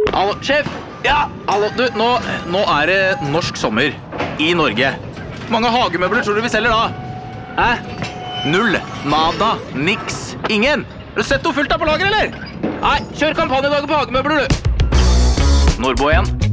Hallo, sjef! Ja, hallo, du, nå er det norsk sommer i Norge. Hvor mange hagemøbler tror du vi selger da? Hæ? Null, nada, niks, ingen. Har du sett noe fullt da på lager, eller? Nei, kjør kampanjedager på hagemøbler, du. Nordbo igjen.